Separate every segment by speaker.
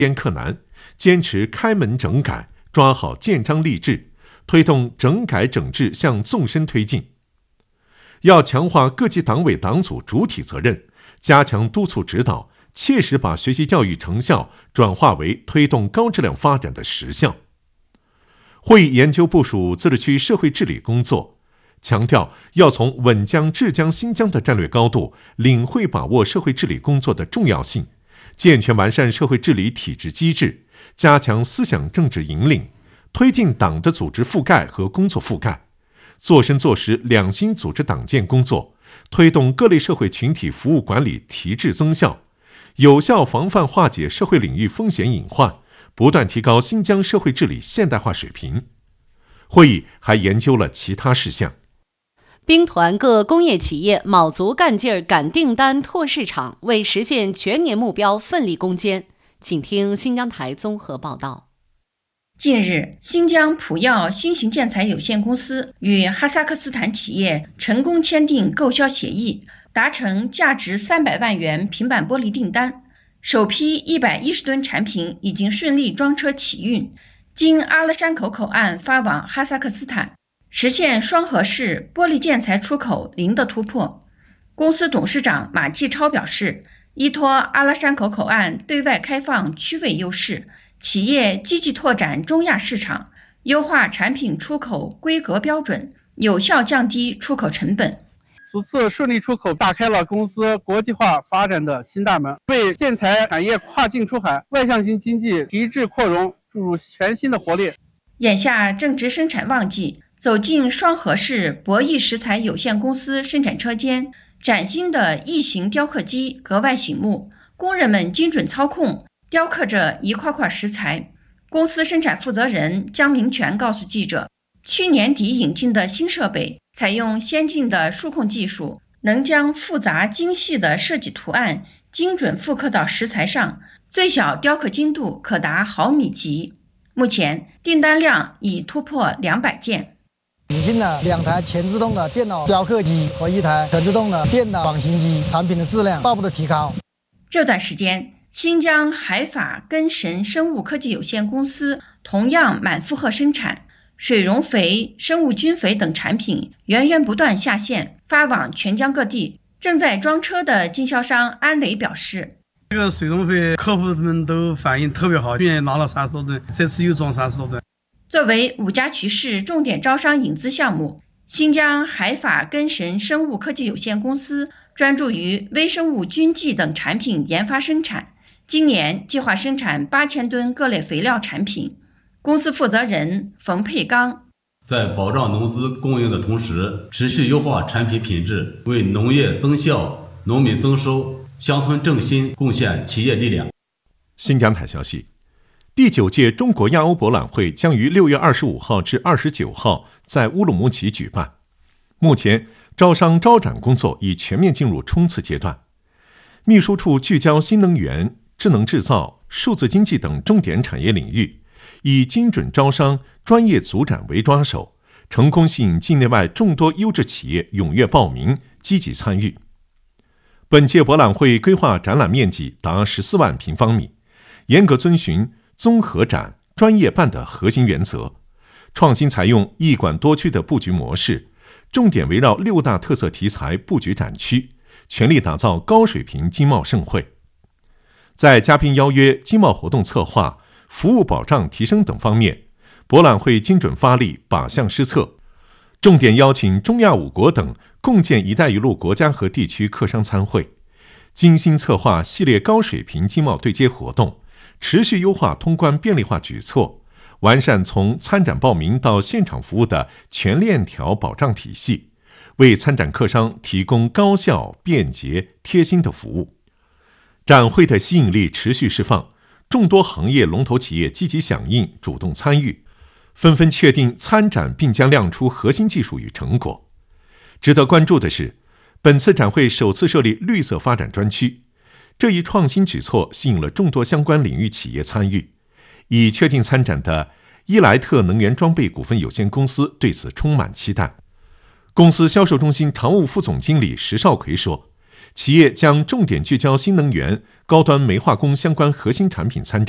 Speaker 1: 严克难，坚持开门整改，抓好建章立制，推动整改整治向纵深推进。要强化各级党委党组主体责任，加强督促指导，切实把学习教育成效转化为推动高质量发展的实效。会议研究部署自治区社会治理工作，强调要从稳江、治江、兴江的战略高度，领会把握社会治理工作的重要性，健全完善社会治理体制机制，加强思想政治引领，推进党的组织覆盖和工作覆盖，做深做实两新组织党建工作，推动各类社会群体服务管理提质增效，有效防范化解社会领域风险隐患，不断提高新疆社会治理现代化水平。会议还研究了其他事项。
Speaker 2: 兵团各工业企业卯足干劲儿赶订单拓市场，为实现全年目标奋力攻坚。请听新疆台综合报道。
Speaker 3: 近日，新疆普药新型建材有限公司与哈萨克斯坦企业成功签订购销协议，达成价值300万元平板玻璃订单。首批110吨产品已经顺利装车启运，经阿勒山口口岸发往哈萨克斯坦，实现双核式玻璃建材出口零的突破。公司董事长马继超表示，依托阿勒山口口岸对外开放区位优势，企业积极拓展中亚市场，优化产品出口规格标准，有效降低出口成本。
Speaker 4: 此次顺利出口打开了公司国际化发展的新大门，为建材产业跨境出海、外向型经济提质扩容注入全新的活力。
Speaker 3: 眼下正值生产旺季，走进双核式博弈石材有限公司生产车间，崭新的异形雕刻机格外醒目，工人们精准操控，雕刻着一块块石材。公司生产负责人江明全告诉记者，去年底引进的新设备采用先进的数控技术，能将复杂精细的设计图案精准复刻到石材上，最小雕刻精度可达毫米级。目前订单量已突破200件。
Speaker 5: 引进了2台全自动的电脑雕刻机和1台全自动的电脑仿型机，产品的质量大幅的提高。
Speaker 3: 这段时间，新疆海法根神生物科技有限公司同样满负荷生产，水溶肥、生物菌肥等产品源源不断下线，发往全疆各地。正在装车的经销商安磊表示，
Speaker 6: 这个水溶肥客户们都反应特别好，去年拿了30多吨，这次又装30多吨。
Speaker 3: 作为五家渠市重点招商引资项目，新疆海法根神生物科技有限公司专注于微生物菌剂等产品研发生产，今年计划生产8000吨各类肥料产品。公司负责人冯佩刚，
Speaker 7: 在保障农资供应的同时，持续优化产品品质，为农业增效、农民增收、乡村振兴贡献企业力量。
Speaker 1: 新疆台消息，第9届中国亚欧博览会将于6月25号至29号在乌鲁木齐举办。目前，招商招展工作已全面进入冲刺阶段。秘书处聚焦新能源、智能制造、数字经济等重点产业领域，以精准招商、专业组展为抓手，成功吸引境内外众多优质企业踊跃报名、积极参与。本届博览会规划展览面积达14万平方米，严格遵循综合展、专业办的核心原则，创新采用一馆多区的布局模式，重点围绕6大特色题材布局展区，全力打造高水平经贸盛会。在嘉宾邀约、经贸活动策划、服务保障提升等方面，博览会精准发力，靶向施策，重点邀请中亚5国等共建“一带一路”国家和地区客商参会，精心策划系列高水平经贸对接活动，持续优化通关便利化举措，完善从参展报名到现场服务的全链条保障体系，为参展客商提供高效、便捷、贴心的服务。展会的吸引力持续释放，众多行业龙头企业积极响应，主动参与，纷纷确定参展并将亮出核心技术与成果。值得关注的是，本次展会首次设立绿色发展专区，这一创新举措吸引了众多相关领域企业参与。已确定参展的伊莱特能源装备股份有限公司对此充满期待。公司销售中心常务副总经理石少奎说，企业将重点聚焦新能源、高端煤化工相关核心产品参展，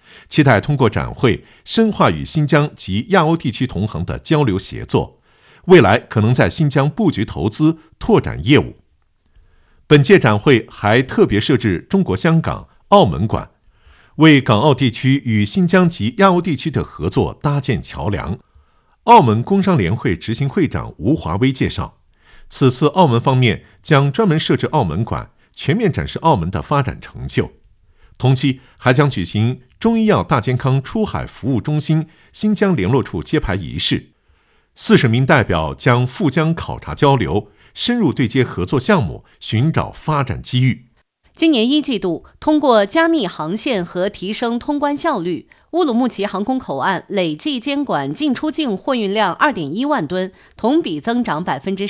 Speaker 1: 期待通过展会深化与新疆及亚欧地区同行的交流协作，未来可能在新疆布局投资、拓展业务。本届展会还特别设置中国香港、澳门馆，为港澳地区与新疆及亚欧地区的合作搭建桥梁。澳门工商联会执行会长吴华威介绍，此次澳门方面将专门设置澳门馆，全面展示澳门的发展成就。同期还将举行中医药大健康出海服务中心新疆联络处揭牌仪式，40名代表将赴疆考察交流，深入对接合作项目，寻找发展机遇。
Speaker 2: 今年1季度，通过加密航线和提升通关效率，乌鲁木齐航空口岸累计监管进出境货运量 2.1 万吨，同比增长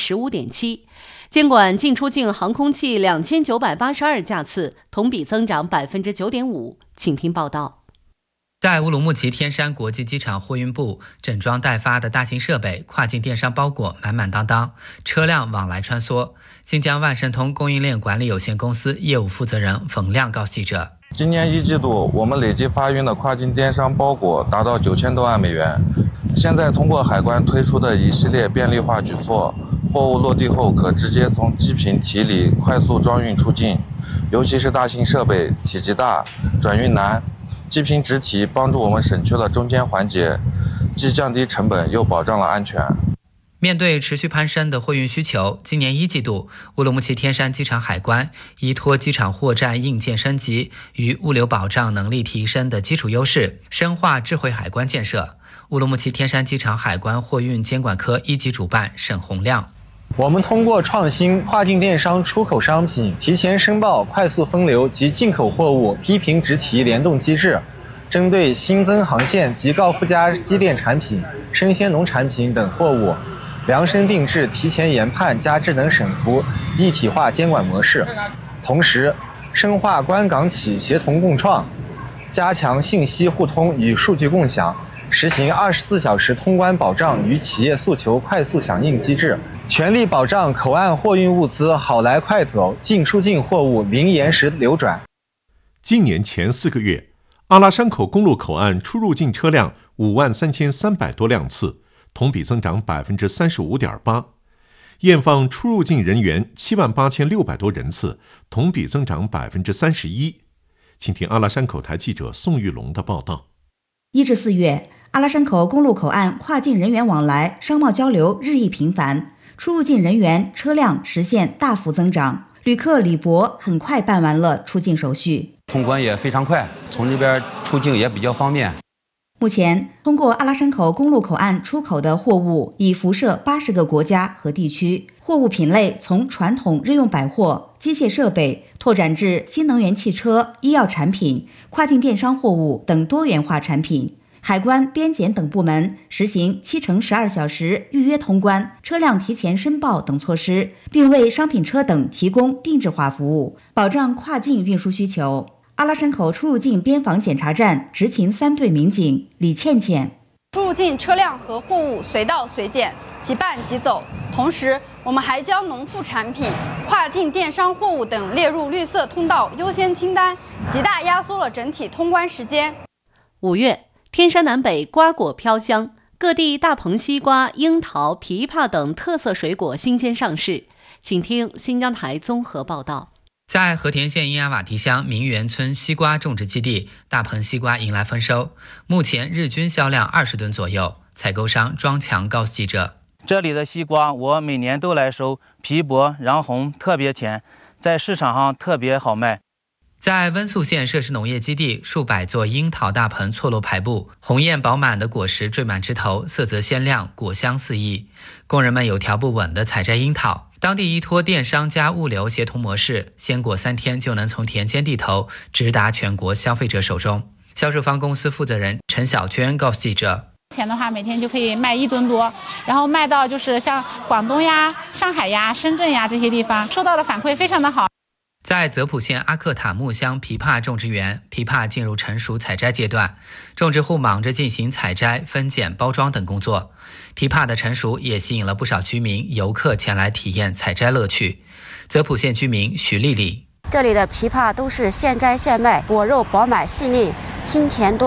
Speaker 2: 15.7%， 监管进出境航空器2982架次，同比增长 9.5%。 请听报道。
Speaker 8: 在乌鲁木齐天山国际机场货运部，整装待发的大型设备、跨境电商包裹满满当当，车辆往来穿梭。新疆万盛通供应链管理有限公司业务负责人冯亮告诉记者，
Speaker 9: 今年1季度我们累计发运的跨境电商包裹达到9000多万美元。现在通过海关推出的一系列便利化举措，货物落地后可直接从机坪提离快速装运出境，尤其是大型设备体积大、转运难，机坪直提帮助我们省去了中间环节，既降低成本又保障了安全。
Speaker 8: 面对持续攀升的货运需求，今年1季度，乌鲁木齐天山机场海关依托机场货站硬件升级与物流保障能力提升的基础优势，深化智慧海关建设。乌鲁木齐天山机场海关货运监管科1级主办沈洪亮，
Speaker 10: 我们通过创新跨境电商出口商品提前申报、快速分流及进口货物批评直提联动机制，针对新增航线及高附加机电产品、生鲜农产品等货物，量身定制提前研判加智能审图一体化监管模式，同时深化关港企协同共创，加强信息互通与数据共享，实行24小时通关保障与企业诉求快速响应机制，全力保障口岸货运物资好来快走，进出境货物零延时流转。
Speaker 1: 今年前4个月，阿拉山口公路口岸出入境车辆53300多辆次，同比增长 35.8%， 验放出入境人员78600多人次，同比增长 31%。 请听阿拉山口台记者宋玉龙的报道。
Speaker 11: 1至4月，阿拉山口公路口岸跨境人员往来、商贸交流日益频繁，出入境人员、车辆实现大幅增长，旅客李博很快办完了出境手续，
Speaker 12: 通关也非常快，从这边出境也比较方便。
Speaker 11: 目前，通过阿拉山口公路口岸出口的货物已辐射80个国家和地区，货物品类从传统日用百货、机械设备拓展至新能源汽车、医药产品、跨境电商货物等多元化产品。海关、边检等部门实行7×12小时预约通关、车辆提前申报等措施，并为商品车等提供定制化服务，保障跨境运输需求。阿拉山口出入境边防检查站执勤3队民警李倩倩，
Speaker 13: 出入境车辆和货物随到随检，即办即走。同时，我们还将农副产品、跨境电商货物等列入绿色通道优先清单，极大压缩了整体通关时间。
Speaker 2: 5月，天山南北瓜果飘香，各地大棚西瓜、樱桃、枇杷等特色水果新鲜上市。请听新疆台综合报道。
Speaker 8: 在和田县英阿瓦提乡明园村西瓜种植基地，大棚西瓜迎来丰收，目前日均销量20吨左右。采购商庄强告诉记者，
Speaker 14: 这里的西瓜我每年都来收，皮薄瓤红，特别甜，在市场上特别好卖。
Speaker 8: 在温宿县设施农业基地，数百座樱桃大棚错落排布，红艳饱满的果实缀满枝头，色泽鲜亮，果香四溢。工人们有条不紊地采摘樱桃，当地依托电商加物流协同模式，鲜果3天就能从田间地头直达全国消费者手中。销售方公司负责人陈小娟告诉记者，
Speaker 15: 前的话每天就可以卖1吨多，然后卖到就是像广东呀、上海呀、深圳呀这些地方，收到的反馈非常的好。
Speaker 8: 在泽普县阿克塔木乡枇杷种植园，枇杷进入成熟采摘阶段，种植户忙着进行采摘、分拣、包装等工作。枇杷的成熟也吸引了不少居民、游客前来体验采摘乐趣。泽普县居民徐丽丽，
Speaker 16: 这里的枇杷都是现摘现卖，果肉饱满细腻，清甜多。